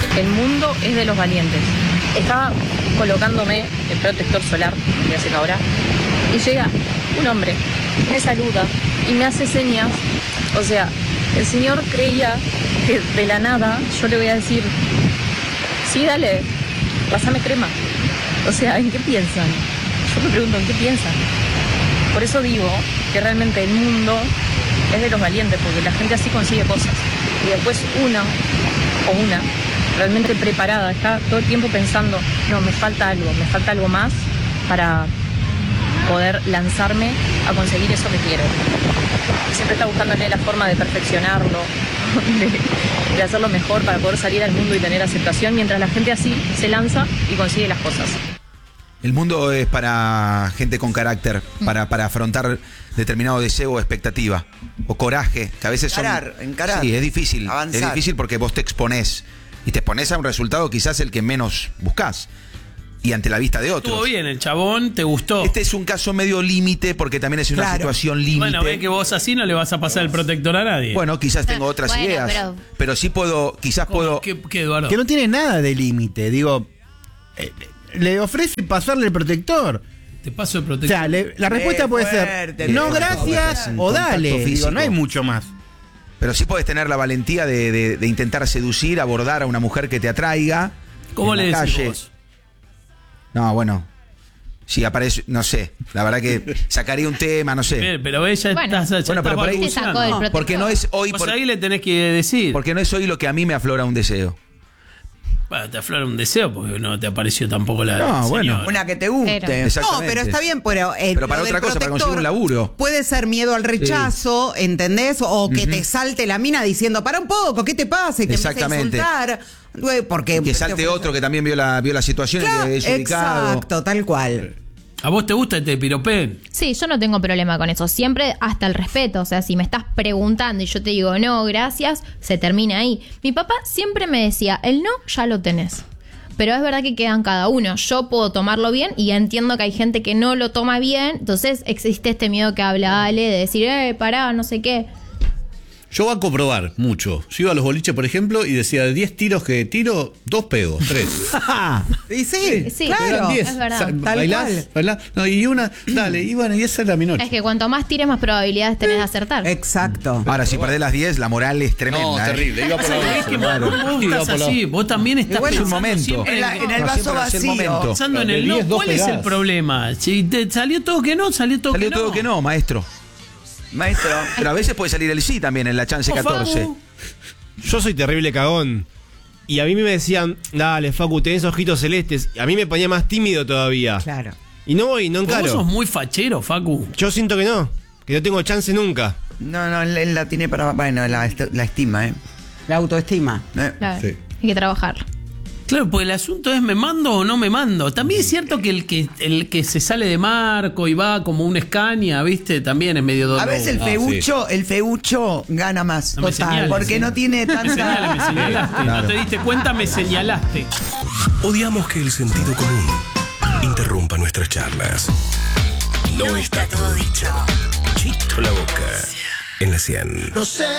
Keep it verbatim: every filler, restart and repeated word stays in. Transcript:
El mundo es de los valientes. Estaba colocándome el protector solar, que voy a hacer ahora, y llega un hombre, me saluda y me hace señas. O sea, el señor creía que de la nada yo le voy a decir, sí, dale, pásame crema. O sea, ¿en qué piensan? Yo me pregunto, ¿en qué piensan? Por eso digo que realmente el mundo es de los valientes, porque la gente así consigue cosas. Y después uno o una realmente preparada, está todo el tiempo pensando, no, me falta algo, me falta algo más para poder lanzarme a conseguir eso que quiero. Siempre está buscándole la forma de perfeccionarlo, de, de hacerlo mejor para poder salir al mundo y tener aceptación, mientras la gente así se lanza y consigue las cosas. El mundo es para gente con carácter, para, para afrontar determinado deseo o expectativa, o coraje, que a veces son... Encarar, encarar. Sí, es difícil. Avanzar. Es difícil porque vos te exponés, y te exponés a un resultado quizás el que menos buscás, y ante la vista de otros. Estuvo bien, el chabón, ¿te gustó? Este es un caso medio límite, porque también es una Claro. situación límite. Bueno, ve que vos así no le vas a pasar el protector a nadie. Bueno, quizás tengo otras Bueno, ideas, pero- pero... sí puedo, quizás ¿Cómo? puedo... ¿Qué, qué, Eduardo? Que no tiene nada de límite. Digo, eh, le ofrece pasarle el protector. Te paso el O protector. sea, le- la respuesta Qué puede fuerte, ser no qué gracias fuerte. o dale. Contacto Digo, físico. no hay mucho más. Pero sí puedes tener la valentía de, de- de intentar seducir, abordar a una mujer que te atraiga. ¿Cómo en le la decís calle. vos? No, bueno. Si aparece, no sé. La verdad que sacaría un tema, no sé. Bien, pero ella Bueno. está, ya Bueno, pero por ahí- Te sacó el protector. Porque no es hoy, Vos por- ahí le tenés que decir. porque no es hoy lo que a mí me aflora un deseo. Bueno, te aflora un deseo porque no te apareció tampoco la. No, bueno. señora. Una que te guste. Pero- No, Exactamente. pero está bien, pero, eh, Pero para lo del otra cosa, para protector conseguir un laburo. Puede ser miedo al rechazo, ¿entendés? O que te salte la mina diciendo, para un poco, ¿qué te pasa? Y te empieza a Exactamente. insultar. Güey, Porque Que salte otro que también vio la, vio la situación Claro, y es ubicado. exacto, tal cual. ¿A vos te gusta este piropén? Sí, yo no tengo problema con eso. Siempre hasta el respeto. O sea, si me estás preguntando y yo te digo no, gracias, se termina ahí. Mi papá siempre me decía, el no ya lo tenés. Pero es verdad que quedan cada uno. Yo puedo tomarlo bien y entiendo que hay gente que no lo toma bien. Entonces existe este miedo que habla Ale de decir, eh, pará, no sé qué. Yo voy a comprobar mucho. Yo iba a los boliches, por ejemplo, y decía de diez tiros que tiro, dos pegos, tres. Y sí, Sí, claro. eran diez. diez. es verdad. Sa- Tal bailás, cual. bailás. No, y una, dale, y bueno, y esa era mi noche. Es que cuanto más tires, más probabilidades tenés de acertar. Exacto. Ahora, si perdés las diez, la moral es tremenda. No, ¿eh? terrible. Iba por la Es que vos, vos Iba estás por la- así, vos también estás bueno, es un pensando momento. siempre En, la- en el No, vaso siempre es el vacío. momento. pensando en De el no. diez, dos ¿Cuál es el pegadas. problema? Si te salió todo que no, salió todo Salió que no. todo que no, maestro. Maestro. Pero a veces puede salir el sí también en la chance Vos, catorce. Facu, Yo soy terrible cagón. Y a mí me decían, dale, Facu, tenés ojitos celestes. A mí me ponía más tímido todavía. Claro. Y no voy, no Vos sos encaro. muy fachero, Facu. Yo siento que no. Que no tengo chance nunca. No, no, él, él la tiene para. Bueno, la, est- la estima, ¿eh? La autoestima. ¿eh? Claro, Sí. hay que trabajar. Claro, porque el asunto es me mando o no me mando. También es cierto que el que el que se sale de marco y va como un escaña, ¿viste? También es medio dolor. A veces el Ah, feucho, el feucho gana más. No me Total, señales, porque ¿eh? no tiene Me señalaste, me tanta. señalaste. No te diste cuenta, me señalaste. Odiamos que el sentido común interrumpa nuestras charlas. No está todo dicho. Chito la boca en la cien. No sé